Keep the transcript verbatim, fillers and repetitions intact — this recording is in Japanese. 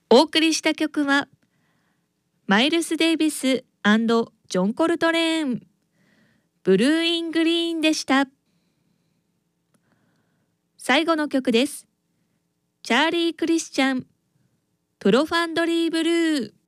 お送りした曲はマイルス・デイビス&ジョン・コルトレーン、ブルー・イン・グリーンでした。最後の曲です。チャーリー・クリスチャン、プロファンドリー・ブルー。